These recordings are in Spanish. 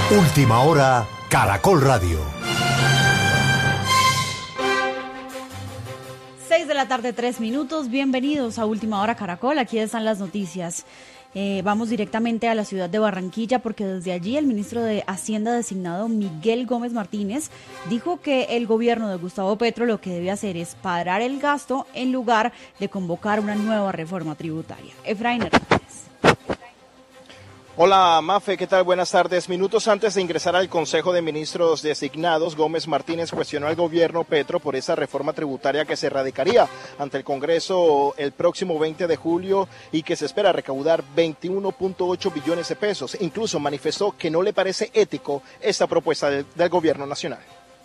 Última hora, Caracol Radio. 6:03 p.m. Bienvenidos a Última Hora Caracol. Aquí están las noticias. Vamos directamente a la ciudad de Barranquilla porque desde allí el ministro de Hacienda designado Miguel Gómez Martínez dijo que el gobierno de Gustavo Petro lo que debe hacer es parar el gasto en lugar de convocar una nueva reforma tributaria. Efraín Hernández. Hola Mafe, ¿qué tal? Buenas tardes. Minutos antes de ingresar al Consejo de Ministros designados, Gómez Martínez cuestionó al gobierno Petro por esa reforma tributaria que se radicaría ante el Congreso el próximo 20 de julio y que se espera recaudar 21.8 billones de pesos. Incluso manifestó que no le parece ético esta propuesta del gobierno nacional.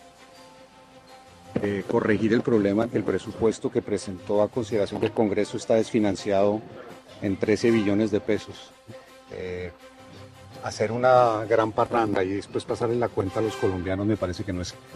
Corregir el problema que el presupuesto que presentó a consideración del Congreso está desfinanciado en 13 billones de pesos. Hacer una gran parranda y después pasarle la cuenta a los colombianos me parece que no es.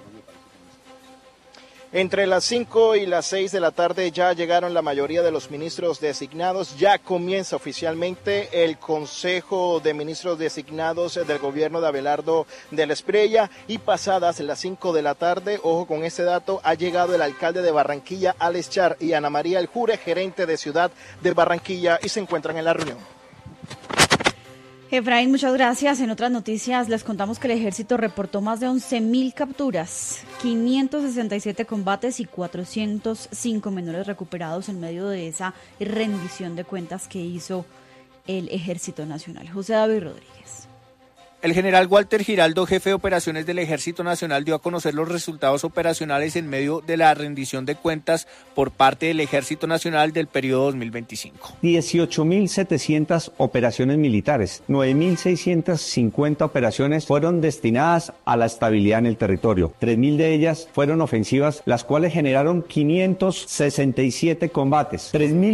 Entre las 5 y las 6 de la tarde ya llegaron la mayoría de los ministros designados. Ya comienza oficialmente el Consejo de Ministros designados del gobierno de Abelardo de la Espriella y pasadas las 5 de la tarde, ojo con este dato, ha llegado el alcalde de Barranquilla, Alex Char, y Ana María El Jure, gerente de Ciudad de Barranquilla, y se encuentran en la reunión. Efraín, muchas gracias. En otras noticias les contamos que el ejército reportó más de 11.000 capturas, 567 combates y 405 menores recuperados en medio de esa rendición de cuentas que hizo el Ejército Nacional. José David Rodríguez. El general Walter Giraldo, jefe de operaciones del Ejército Nacional, dio a conocer los resultados operacionales en medio de la rendición de cuentas por parte del Ejército Nacional del periodo 2025. 18.700 operaciones militares, 9.650 operaciones fueron destinadas a la estabilidad en el territorio. 3.000 de ellas fueron ofensivas, las cuales generaron 567 combates,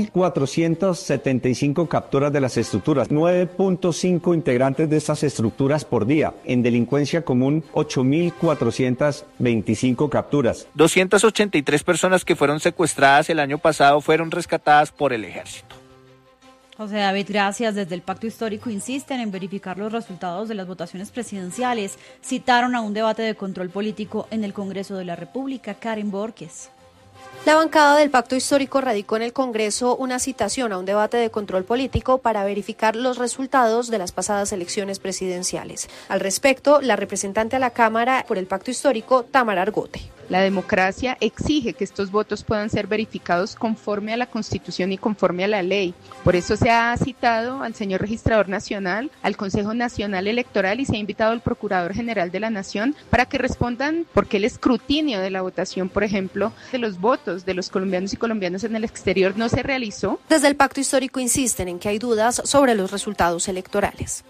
3.475 capturas de las estructuras, 9.5 integrantes de estas estructuras por día. En delincuencia común, 8.425 capturas. 283 personas que fueron secuestradas el año pasado fueron rescatadas por el ejército. José David, gracias. Desde el Pacto Histórico insisten en verificar los resultados de las votaciones presidenciales. Citaron a un debate de control político en el Congreso de la República. Karen Borges. La bancada del Pacto Histórico radicó en el Congreso una citación a un debate de control político para verificar los resultados de las pasadas elecciones presidenciales. Al respecto, la representante a la Cámara por el Pacto Histórico, Tamara Argote. La democracia exige que estos votos puedan ser verificados conforme a la Constitución y conforme a la ley. Por eso se ha citado al señor Registrador Nacional, al Consejo Nacional Electoral y se ha invitado al Procurador General de la Nación para que respondan por qué el escrutinio de la votación, por ejemplo, de los votos de los colombianos y colombianas en el exterior no se realizó. Desde el Pacto Histórico insisten en que hay dudas sobre los resultados electorales.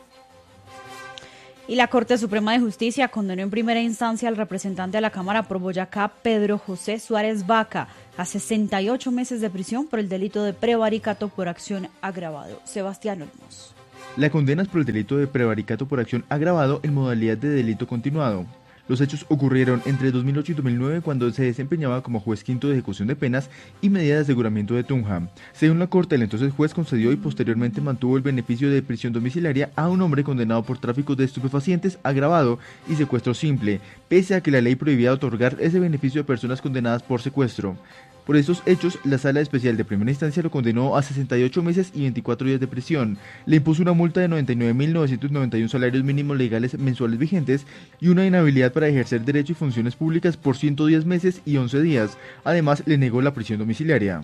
Y la Corte Suprema de Justicia condenó en primera instancia al representante de la Cámara por Boyacá, Pedro José Suárez Vaca, a 68 meses de prisión por el delito de prevaricato por acción agravado. Sebastián Olmos. La condena es por el delito de prevaricato por acción agravado en modalidad de delito continuado. Los hechos ocurrieron entre 2008 y 2009 cuando se desempeñaba como juez quinto de ejecución de penas y medida de aseguramiento de Tunja. Según la Corte, el entonces juez concedió y posteriormente mantuvo el beneficio de prisión domiciliaria a un hombre condenado por tráfico de estupefacientes agravado y secuestro simple, pese a que la ley prohibía otorgar ese beneficio a personas condenadas por secuestro. Por estos hechos, la Sala Especial de Primera Instancia lo condenó a 68 meses y 24 días de prisión. Le impuso una multa de 99.991 salarios mínimos legales mensuales vigentes y una inhabilidad para ejercer derecho y funciones públicas por 110 meses y 11 días. Además, le negó la prisión domiciliaria.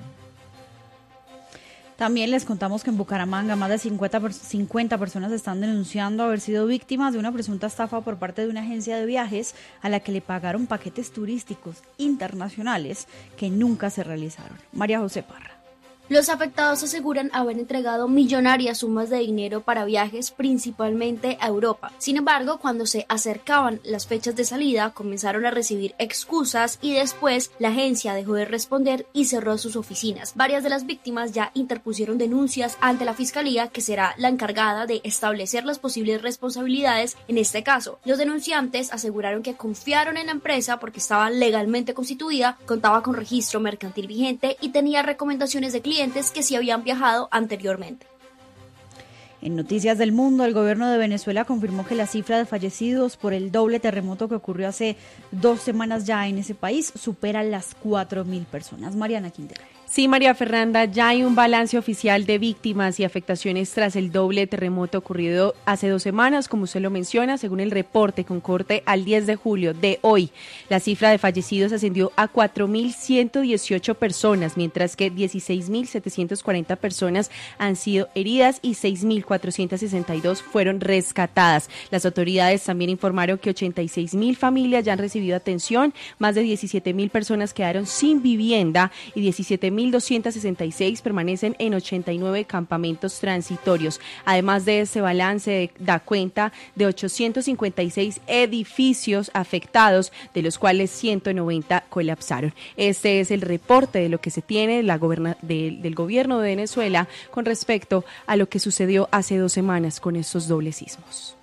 También les contamos que en Bucaramanga más de 50 personas están denunciando haber sido víctimas de una presunta estafa por parte de una agencia de viajes a la que le pagaron paquetes turísticos internacionales que nunca se realizaron. María José Parra. Los afectados aseguran haber entregado millonarias sumas de dinero para viajes principalmente a Europa. Sin embargo, cuando se acercaban las fechas de salida, comenzaron a recibir excusas y después la agencia dejó de responder y cerró sus oficinas. Varias de las víctimas ya interpusieron denuncias ante la Fiscalía, que será la encargada de establecer las posibles responsabilidades en este caso. Los denunciantes aseguraron que confiaron en la empresa porque estaba legalmente constituida, contaba con registro mercantil vigente y tenía recomendaciones de clientes que sí habían viajado anteriormente. En Noticias del Mundo, el gobierno de Venezuela confirmó que la cifra de fallecidos por el doble terremoto que ocurrió hace 2 semanas ya en ese país supera las 4.000 personas. Mariana Quintero. Sí, María Fernanda, ya hay un balance oficial de víctimas y afectaciones tras el doble terremoto ocurrido hace 2 semanas, como usted lo menciona, según el reporte con corte al 10 de julio de hoy. La cifra de fallecidos ascendió a 4.118 personas, mientras que 16.740 personas han sido heridas y 6.462 fueron rescatadas. Las autoridades también informaron que 86.000 familias ya han recibido atención, más de 17.000 personas quedaron sin vivienda y 17.266 permanecen en 89 campamentos transitorios. Además de ese balance, da cuenta de 856 edificios afectados, de los cuales 190 colapsaron. Este es el reporte de lo que se tiene del gobierno de Venezuela con respecto a lo que sucedió hace 2 semanas con estos dobles sismos.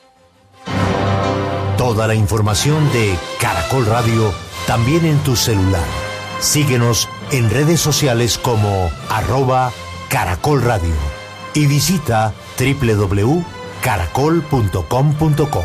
Toda la información de Caracol Radio también en tu celular. Síguenos en redes sociales como @Caracol Radio y visita www.caracol.com.co.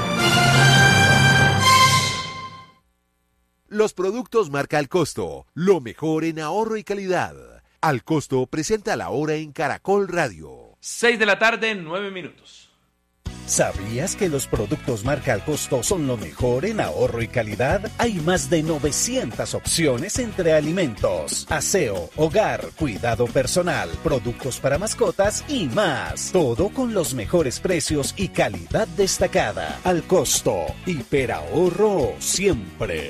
Los productos marca Al Costo, lo mejor en ahorro y calidad. Al Costo presenta la hora en Caracol Radio. 6:09 p.m. ¿Sabías que los productos marca Al Costo son lo mejor en ahorro y calidad? Hay más de 900 opciones entre alimentos, aseo, hogar, cuidado personal, productos para mascotas y más. Todo con los mejores precios y calidad destacada. Al Costo, hiperahorro siempre.